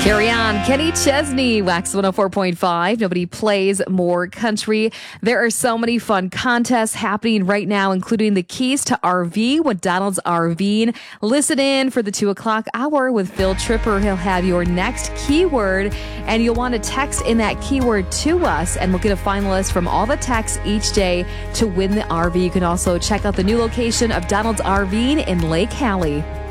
Carry on. Kenny Chesney, Wax 104.5. Nobody plays more country. There are so many fun contests happening right now, including the keys to RV with Donald's RVing. Listen in for the 2 o'clock hour with Phil Tripper. He'll have your next keyword, and you'll want to text in that keyword to us, and we'll get a finalist from all the texts each day to win the RV. You can also check out the new location of Donald's RVing in Lake Hallie.